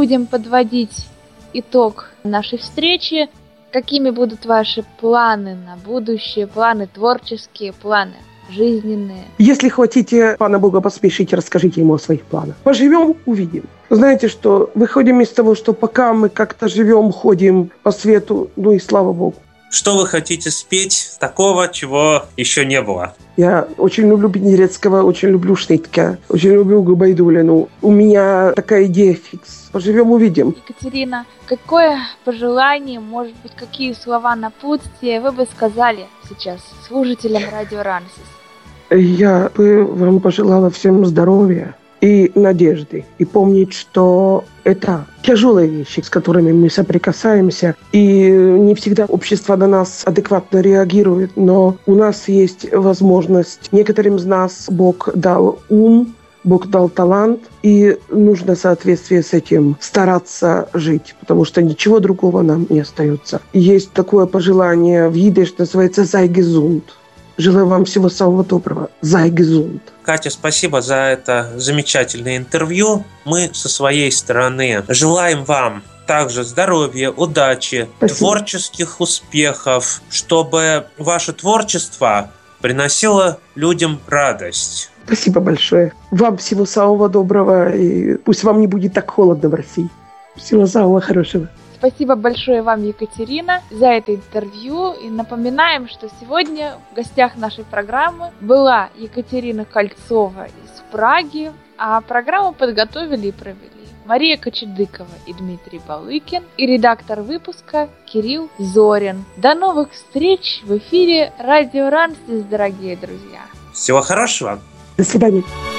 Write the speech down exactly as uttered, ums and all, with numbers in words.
будем подводить итог нашей встречи. Какими будут ваши планы на будущее, планы творческие, планы жизненные? Если хотите, Пана Бога поспешите, расскажите ему о своих планах. Поживем, увидим. Знаете, что выходим из того, что пока мы как-то живем, ходим по свету, ну и слава Богу. Что вы хотите спеть такого, чего еще не было? Я очень люблю Пенерецкого, очень люблю Шнитке, очень люблю Губайдулину. У меня такая идея фикс. Поживем, увидим. Екатерина, какое пожелание, может быть, какие слова напутствия вы бы сказали сейчас слушателям Радио Рамсис? Я бы вам пожелала всем здоровья и надежды. И помнить, что это тяжелые вещи, с которыми мы соприкасаемся. И не всегда общество на нас адекватно реагирует. Но у нас есть возможность. Некоторым из нас Бог дал ум, Бог дал талант. И нужно в соответствии с этим стараться жить. Потому что ничего другого нам не остается. Есть такое пожелание в идиш, называется «Sei gesund». Желаю вам всего самого доброго. Sei gesund. Катя, спасибо за это замечательное интервью. Мы со своей стороны желаем вам также здоровья, удачи, спасибо. Творческих успехов, чтобы ваше творчество приносило людям радость. Спасибо большое. Вам всего самого доброго, и пусть вам не будет так холодно в России. Всего самого хорошего. Спасибо большое вам, Екатерина, за это интервью. И напоминаем, что сегодня в гостях нашей программы была Екатерина Кольцова из Праги, а программу подготовили и провели Мария Кочедыкова и Дмитрий Балыкин и редактор выпуска Кирилл Зорин. До новых встреч в эфире Радио Рамсис, дорогие друзья. Всего хорошего. До свидания.